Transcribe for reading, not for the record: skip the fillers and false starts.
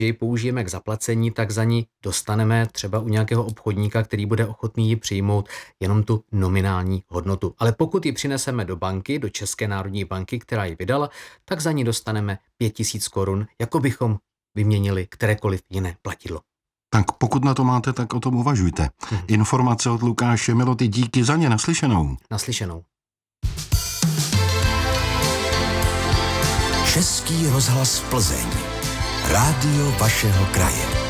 ji použijeme k zaplacení, tak za ní dostaneme třeba u nějakého obchodníka, který bude ochotný ji přijmout, jenom tu nominální hodnotu. Ale pokud ji přineseme do banky, do České národní banky, která ji vydala, tak za ní dostaneme 5 000 korun, jako bychom vyměnili kterékoliv jiné platidlo. Tak pokud na to máte, tak o tom uvažujte. Informace od Lukáše Miloty, díky za ně, naslyšenou. Naslyšenou. Český rozhlas Plzeň. Rádio vašeho kraje.